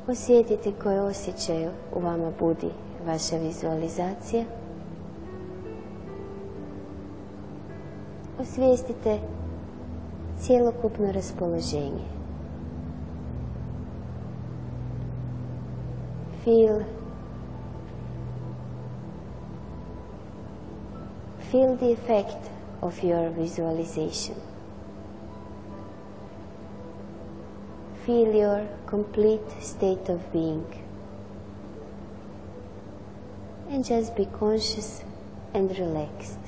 Osjetite koje osjećaje u vama budi vaša vizualizacija. Osvijestite cjelokupno raspoloženje. Feel the effect of your visualization. Feel your complete state of being. And just be conscious and relaxed.